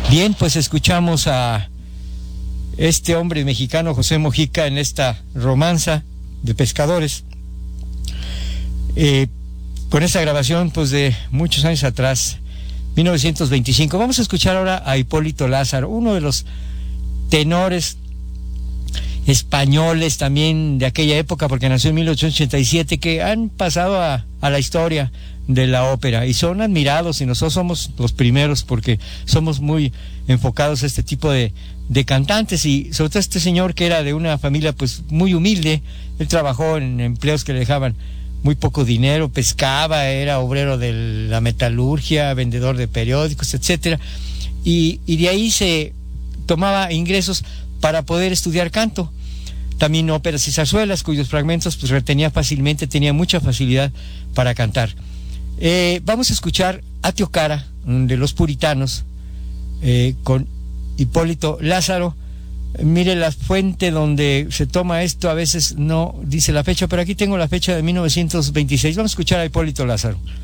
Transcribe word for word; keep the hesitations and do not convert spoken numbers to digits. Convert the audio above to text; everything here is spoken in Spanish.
Bien, pues escuchamos a este hombre mexicano, José Mojica, en esta romanza de pescadores, eh, con esta grabación pues de muchos años atrás, mil novecientos veinticinco. Vamos a escuchar ahora a Hipólito Lázaro, uno de los tenores españoles también de aquella época, porque nació en mil ochocientos ochenta y siete, que han pasado a, a la historia de la ópera y son admirados, y nosotros somos los primeros porque somos muy enfocados a este tipo de, de cantantes, y sobre todo este señor que era de una familia pues muy humilde. Él trabajó en empleos que le dejaban muy poco dinero, pescaba, era obrero de la metalurgia, vendedor de periódicos, etcétera, y, y de ahí se tomaba ingresos para poder estudiar canto, también óperas y zarzuelas, cuyos fragmentos pues retenía fácilmente, tenía mucha facilidad para cantar. Eh, vamos a escuchar a Teocara, de los Puritanos, eh, con Hipólito Lázaro. Mire, la fuente donde se toma esto a veces no dice la fecha, pero aquí tengo la fecha de mil novecientos veintiséis. Vamos a escuchar a Hipólito Lázaro.